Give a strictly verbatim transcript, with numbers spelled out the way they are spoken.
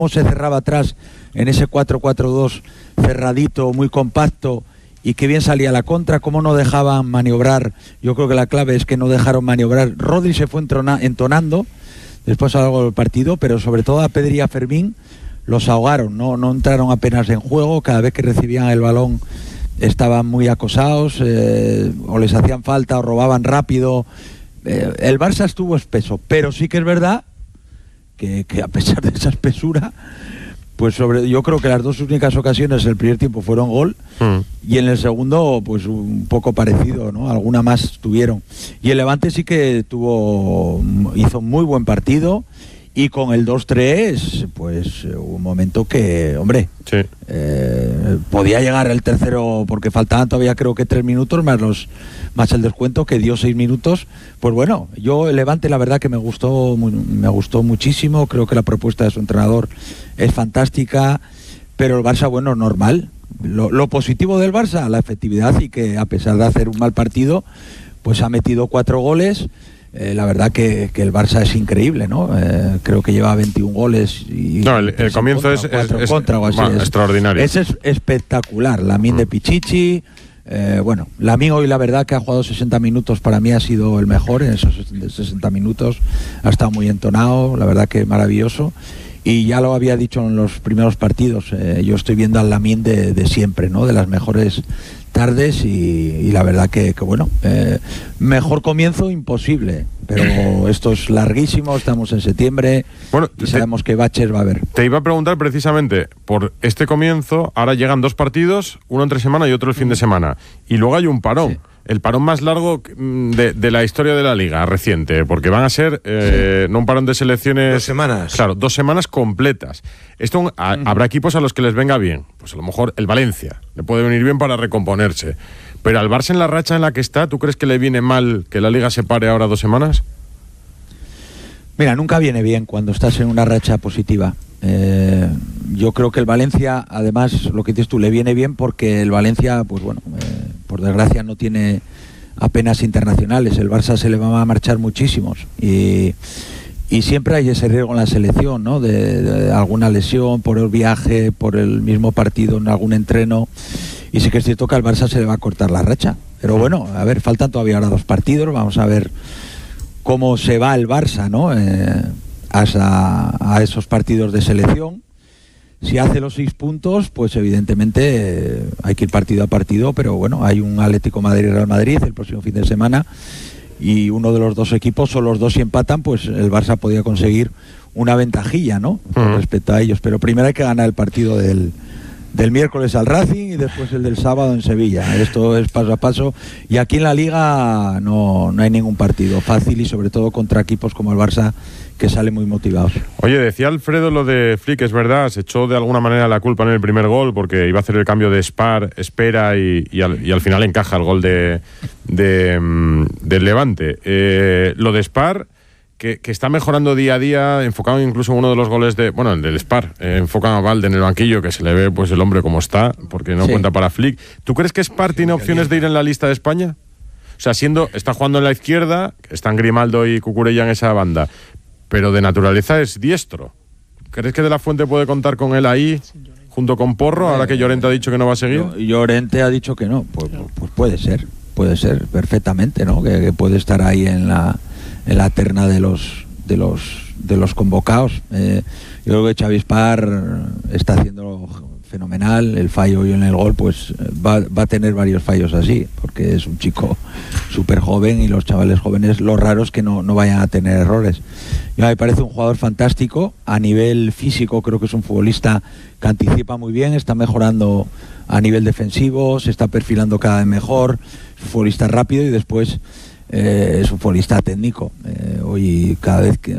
se cerraba atrás en ese cuatro cuatro dos cerradito, muy compacto, y que bien salía la contra, cómo no dejaban maniobrar. Yo creo que la clave es que no dejaron maniobrar. Rodri se fue entrona, entonando después a lo largo del partido, pero sobre todo a Pedri y a Fermín los ahogaron, no, no entraron apenas en juego. Cada vez que recibían el balón estaban muy acosados, eh, o les hacían falta o robaban rápido. Eh, el Barça estuvo espeso, pero sí que es verdad que, que a pesar de esa espesura, pues sobre, yo creo que las dos únicas ocasiones el primer tiempo fueron gol, mm. y en el segundo pues un poco parecido, ¿no? Alguna más tuvieron. Y el Levante sí que tuvo, hizo un muy buen partido, y con el dos tres pues hubo un momento que, hombre, sí. eh, podía llegar el tercero, porque faltaban todavía creo que tres minutos más los más el descuento que dio seis minutos. Pues bueno, yo el Levante la verdad que me gustó me gustó muchísimo. Creo que la propuesta de su entrenador es fantástica, pero el Barça, bueno, normal. Lo, lo positivo del Barça, la efectividad, y que a pesar de hacer un mal partido, pues ha metido cuatro goles. Eh, la verdad que, que el Barça es increíble, ¿no? Eh, creo que lleva veintiún goles y no, el, el comienzo contra, es, es, contra, es, o así. Es extraordinario. Ese es espectacular. Lamine mm. de Pichichi. Eh, bueno, Lamine hoy la verdad que ha jugado sesenta minutos, para mí ha sido el mejor en esos sesenta minutos. Ha estado muy entonado, la verdad que maravilloso. Y ya lo había dicho en los primeros partidos, eh, yo estoy viendo al Lamine de, de siempre, ¿no? De las mejores tardes, y, y la verdad que, que bueno, eh, mejor comienzo imposible, pero esto es larguísimo, estamos en septiembre, bueno, y sabemos te, que baches va a haber. Te iba a preguntar precisamente por este comienzo. Ahora llegan dos partidos, uno entre semana y otro el fin de semana, y luego hay un parón. Sí. El parón más largo de, de la historia de la Liga reciente, porque van a ser eh, sí. no un parón de selecciones. Dos semanas. Claro, dos semanas completas. Esto a, uh-huh. habrá equipos a los que les venga bien. Pues a lo mejor el Valencia le puede venir bien para recomponerse. Pero al Barça, en la racha en la que está, ¿tú crees que le viene mal que la Liga se pare ahora dos semanas? Mira, nunca viene bien cuando estás en una racha positiva. Eh, yo creo que el Valencia, además, lo que dices tú, le viene bien porque el Valencia, pues bueno, eh, por desgracia no tiene apenas internacionales. El Barça se le va a marchar muchísimos, y, y siempre hay ese riesgo en la selección, ¿no? De, de alguna lesión, por el viaje, por el mismo partido, en algún entreno. Y sí que es cierto que al Barça se le va a cortar la racha. Pero bueno, a ver, faltan todavía ahora dos partidos, vamos a ver cómo se va el Barça, ¿no? Eh, a, a esos partidos de selección. Si hace los seis puntos, pues evidentemente eh, hay que ir partido a partido, pero bueno, hay un Atlético Madrid-Real Madrid el próximo fin de semana, y uno de los dos equipos, o los dos si empatan, pues el Barça podría conseguir una ventajilla, ¿no? Con respecto a ellos, pero primero hay que ganar el partido del del miércoles al Racing, y después el del sábado en Sevilla. Esto es paso a paso, y aquí en la Liga no, no hay ningún partido fácil, y sobre todo contra equipos como el Barça, que salen muy motivados. Oye, decía Alfredo lo de Flick, es verdad, se echó de alguna manera la culpa en el primer gol porque iba a hacer el cambio de Spar, espera, y, y, al, y al final encaja el gol de, de, de del Levante. Eh, lo de Spar, Que, que está mejorando día a día, enfocado incluso en uno de los goles de, bueno, el del Spar, eh, enfocan a Valde en el banquillo, que se le ve pues el hombre como está, porque no sí. cuenta para Flick. ¿Tú crees que Spar tiene opciones de ir en la lista de España? O sea, siendo, está jugando en la izquierda, están Grimaldo y Cucurella en esa banda, pero de naturaleza es diestro. ¿Crees que De la Fuente puede contar con él ahí, junto con Porro, ahora que Llorente ha dicho que no va a seguir? Llorente ha dicho que no, pues, pues puede ser, puede ser perfectamente, ¿no? Que, que puede estar ahí en la en la terna de los de los de los convocados. Eh, yo creo que Xavi Spar está haciendo fenomenal. El fallo hoy en el gol, pues va, va a tener varios fallos así, porque es un chico súper joven, y los chavales jóvenes, lo raro es que no, no vayan a tener errores. Yo me parece un jugador fantástico. A nivel físico creo que es un futbolista que anticipa muy bien, está mejorando a nivel defensivo, se está perfilando cada vez mejor, es un futbolista rápido, y después Eh, es un futbolista técnico. Eh, hoy cada vez que